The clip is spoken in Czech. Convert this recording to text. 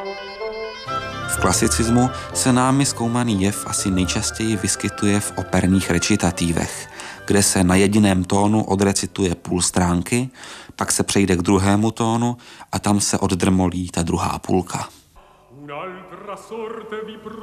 V klasicismu se námi zkoumaný jev asi nejčastěji vyskytuje v operních recitativech, kde se na jediném tónu odrecituje půl stránky, pak se přejde k druhému tónu a tam se oddrmolí ta druhá půlka.